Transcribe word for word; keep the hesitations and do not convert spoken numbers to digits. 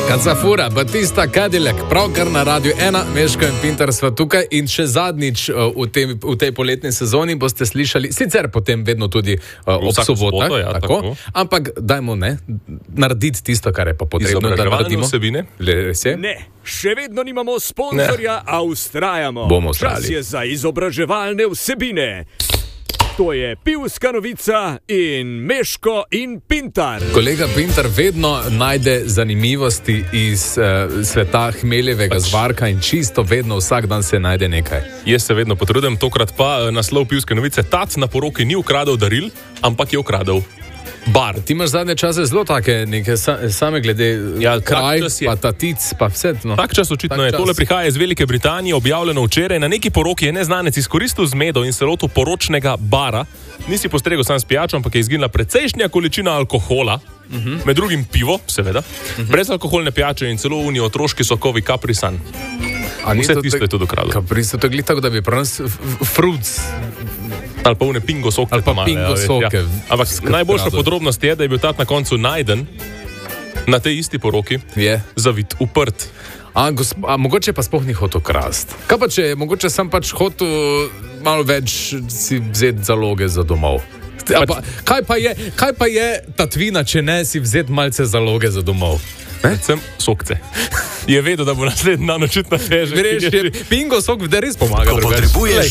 Kacafura, Batista, Cadillac, pravkar na Radiu ena, Meško in Pintar sva tukaj in še zadnjič uh, v, tej, v tej poletni sezoni boste slišali, sicer potem vedno tudi uh, ob sobotah, soboto, ja, tako, tako. ampak dajmo ne, narediti tisto, kar je pa potrebno, da naredimo. Vsebine? Res je? Ne, še vedno nimamo sponzorja, a ustrajamo. Bomo Čas ustrajali. je za izobraževalne vsebine. To je Pivska novica in Meško in Pintar. Kolega Pintar vedno najde zanimivosti iz uh, sveta hmeljevega Pač. zvarka in čisto vedno vsak dan se najde nekaj. Jaz se vedno potrudim, tokrat pa naslov Pivske novice. Tac na poroki ni ukradel daril, ampak je ukradel bar. Ti imaš zadnje čase zelo take neke sa, same glede Ja, kraj, tak čas je. pa tatic, pa vse. No. Tak čas očitno Tak je. čas. Tole prihaja iz Velike Britanije, objavljeno včeraj. Na neki poroki je neznanec izkoristil zmedo in se lotil poročnega bara. Nisi postregel sam s pijačo, ampak je izginila precejšnja količina alkohola, uh-huh. med drugim pivo, seveda, uh-huh. brezalkoholne pijače in celo unijo otroški sokovi Capri Sun. Vse tisto je tudi ukradel. Capri so to glih tako, da bi prenos fruits. Ali pa une pingo soke. Ali pa male, pingo ja, soke. Ja. Ampak Skrb najboljša rado. podrobnost je, da je bil tat na koncu najden na tej isti poroki, Je. zavit, uprt. A, gosp, a mogoče pa sploh ni hotel krast. Kaj pa če je, mogoče sem pač hotel malo več si vzeti zaloge za domov. A pa, kaj, pa je, kaj pa je tatvina, če ne si vzeti malce zaloge za domov? Predvsem sokce. Je vedel, da bo naslednji dan očitno težek. Greš, je pingo sok, da res pomaga. Ko drugače. potrebuješ